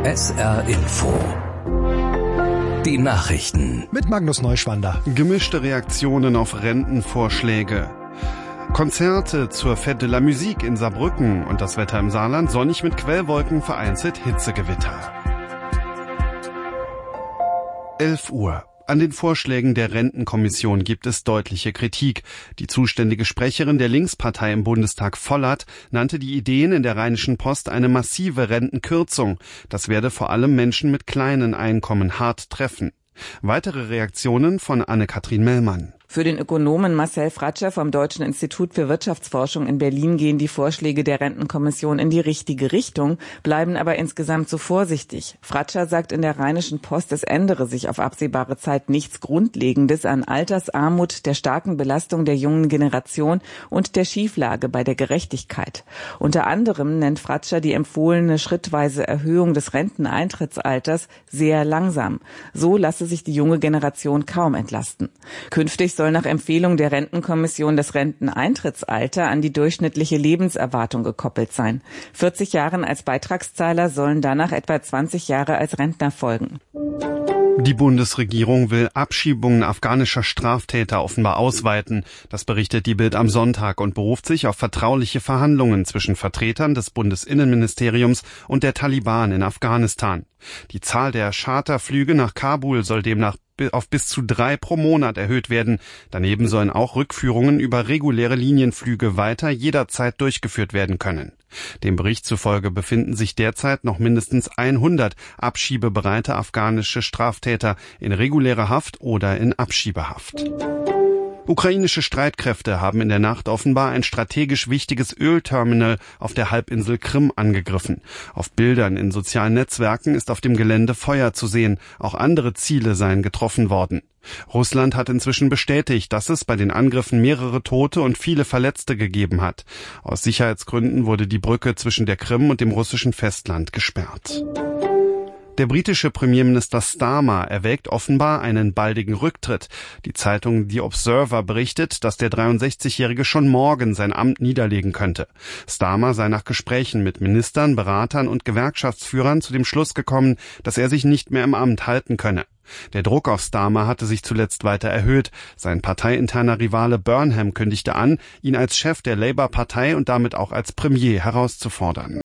SR Info. Die Nachrichten. Mit Magnus Neuschwander. Gemischte Reaktionen auf Rentenvorschläge. Konzerte zur Fête de la Musique in Saarbrücken und das Wetter im Saarland sonnig mit Quellwolken, vereinzelt Hitzegewitter. 11 Uhr. An den Vorschlägen der Rentenkommission gibt es deutliche Kritik. Die zuständige Sprecherin der Linkspartei im Bundestag, Vollert, nannte die Ideen in der Rheinischen Post eine massive Rentenkürzung. Das werde vor allem Menschen mit kleinen Einkommen hart treffen. Weitere Reaktionen von Anne-Kathrin Mellmann. Für den Ökonomen Marcel Fratscher vom Deutschen Institut für Wirtschaftsforschung in Berlin gehen die Vorschläge der Rentenkommission in die richtige Richtung, bleiben aber insgesamt zu vorsichtig. Fratscher sagt in der Rheinischen Post, es ändere sich auf absehbare Zeit nichts Grundlegendes an Altersarmut, der starken Belastung der jungen Generation und der Schieflage bei der Gerechtigkeit. Unter anderem nennt Fratscher die empfohlene schrittweise Erhöhung des Renteneintrittsalters sehr langsam. So lasse sich die junge Generation kaum entlasten. Künftig soll nach Empfehlung der Rentenkommission das Renteneintrittsalter an die durchschnittliche Lebenserwartung gekoppelt sein. 40 Jahren als Beitragszahler sollen danach etwa 20 Jahre als Rentner folgen. Die Bundesregierung will Abschiebungen afghanischer Straftäter offenbar ausweiten. Das berichtet die Bild am Sonntag und beruft sich auf vertrauliche Verhandlungen zwischen Vertretern des Bundesinnenministeriums und der Taliban in Afghanistan. Die Zahl der Charterflüge nach Kabul soll demnach auf bis zu 3 pro Monat erhöht werden. Daneben sollen auch Rückführungen über reguläre Linienflüge weiter jederzeit durchgeführt werden können. Dem Bericht zufolge befinden sich derzeit noch mindestens 100 abschiebebereite afghanische Straftäter in regulärer Haft oder in Abschiebehaft. Ukrainische Streitkräfte haben in der Nacht offenbar ein strategisch wichtiges Ölterminal auf der Halbinsel Krim angegriffen. Auf Bildern in sozialen Netzwerken ist auf dem Gelände Feuer zu sehen. Auch andere Ziele seien getroffen worden. Russland hat inzwischen bestätigt, dass es bei den Angriffen mehrere Tote und viele Verletzte gegeben hat. Aus Sicherheitsgründen wurde die Brücke zwischen der Krim und dem russischen Festland gesperrt. Der britische Premierminister Starmer erwägt offenbar einen baldigen Rücktritt. Die Zeitung The Observer berichtet, dass der 63-Jährige schon morgen sein Amt niederlegen könnte. Starmer sei nach Gesprächen mit Ministern, Beratern und Gewerkschaftsführern zu dem Schluss gekommen, dass er sich nicht mehr im Amt halten könne. Der Druck auf Starmer hatte sich zuletzt weiter erhöht. Sein parteiinterner Rivale Burnham kündigte an, ihn als Chef der Labour-Partei und damit auch als Premier herauszufordern.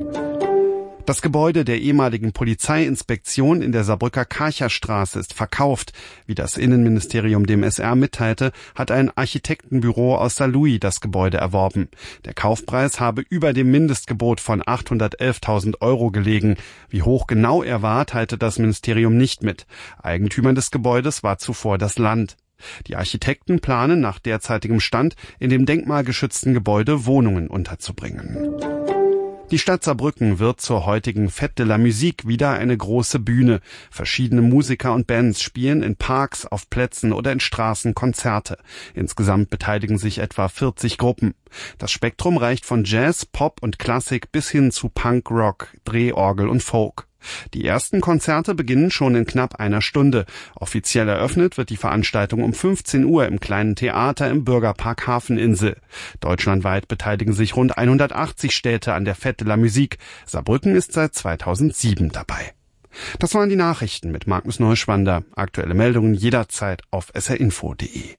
Das Gebäude der ehemaligen Polizeiinspektion in der Saarbrücker Karcherstraße ist verkauft. Wie das Innenministerium dem SR mitteilte, hat ein Architektenbüro aus Saarlouis das Gebäude erworben. Der Kaufpreis habe über dem Mindestgebot von 811.000 € gelegen. Wie hoch genau er war, teilte das Ministerium nicht mit. Eigentümer des Gebäudes war zuvor das Land. Die Architekten planen nach derzeitigem Stand, in dem denkmalgeschützten Gebäude Wohnungen unterzubringen. Die Stadt Saarbrücken wird zur heutigen Fête de la Musique wieder eine große Bühne. Verschiedene Musiker und Bands spielen in Parks, auf Plätzen oder in Straßen Konzerte. Insgesamt beteiligen sich etwa 40 Gruppen. Das Spektrum reicht von Jazz, Pop und Klassik bis hin zu Punk, Rock, Drehorgel und Folk. Die ersten Konzerte beginnen schon in knapp einer Stunde. Offiziell eröffnet wird die Veranstaltung um 15 Uhr im kleinen Theater im Bürgerpark Hafeninsel. Deutschlandweit beteiligen sich rund 180 Städte an der Fête de la Musique. Saarbrücken ist seit 2007 dabei. Das waren die Nachrichten mit Magnus Neuschwander. Aktuelle Meldungen jederzeit auf srinfo.de.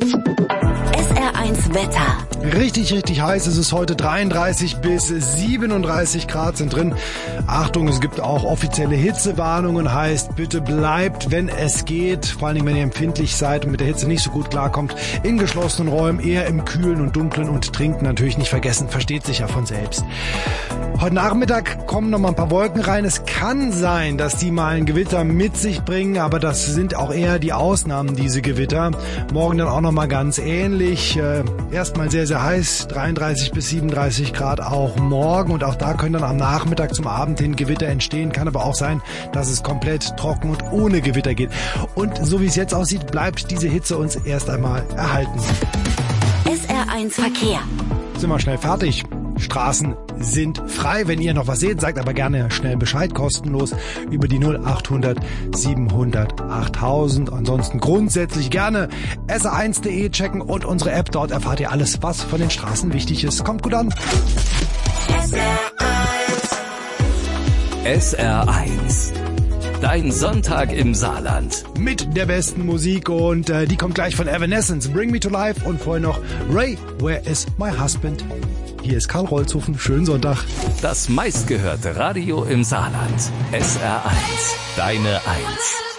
SR1 Wetter. Richtig heiß ist es heute. 33 bis 37 Grad sind drin. Achtung, es gibt auch offizielle Hitzewarnungen. Heißt, bitte bleibt, wenn es geht, vor allen Dingen, wenn ihr empfindlich seid und mit der Hitze nicht so gut klarkommt, in geschlossenen Räumen, eher im Kühlen und Dunklen und trinken natürlich nicht vergessen. Versteht sich ja von selbst. Heute Nachmittag kommen noch mal ein paar Wolken rein. Es kann sein, dass die mal ein Gewitter mit sich bringen, aber das sind auch eher die Ausnahmen, diese Gewitter. Morgen dann auch noch mal ganz ähnlich. Erstmal sehr, sehr heiß, 33 bis 37 Grad auch morgen. Und auch da können dann am Nachmittag zum Abend hin Gewitter entstehen. Kann aber auch sein, dass es komplett trocken und ohne Gewitter geht. Und so wie es jetzt aussieht, bleibt diese Hitze uns erst einmal erhalten. SR1 Verkehr. Sind wir schnell fertig. Straßen sind frei. Wenn ihr noch was seht, sagt aber gerne schnell Bescheid, kostenlos über die 0800 700 8000. Ansonsten grundsätzlich gerne sr1.de checken und unsere App. Dort erfahrt ihr alles, was von den Straßen wichtig ist. Kommt gut an. SR1 SR1. Dein Sonntag im Saarland. Mit der besten Musik und die kommt gleich von Evanescence. Bring Me to Life und vorher noch Ray, Where is my husband? Hier ist Karl Rolzhofen. Schönen Sonntag. Das meistgehörte Radio im Saarland. SR1. Deine 1.